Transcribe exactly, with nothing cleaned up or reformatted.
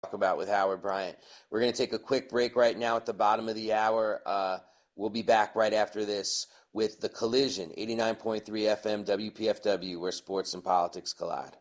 talk about with Howard Bryant. We're going to take a quick break right now at the bottom of the hour. Uh, we'll be back right after this with The Collision, eighty-nine point three F M W P F W, where sports and politics collide.